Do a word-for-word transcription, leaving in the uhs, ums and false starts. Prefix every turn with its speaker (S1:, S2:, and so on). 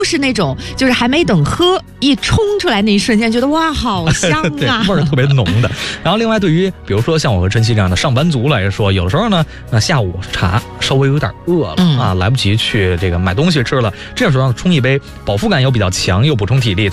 S1: 是那种就是还没等喝，一冲出来那一瞬间觉得哇好香
S2: 对，
S1: 啊
S2: 味儿特别浓的。然后另外对于比如说像我和晨曦这样的上班族来说，有的时候呢，那下午茶稍微有点饿了、嗯、啊，来不及去这个买东西吃了，这时候冲一杯饱腹感又比较强又补充体力，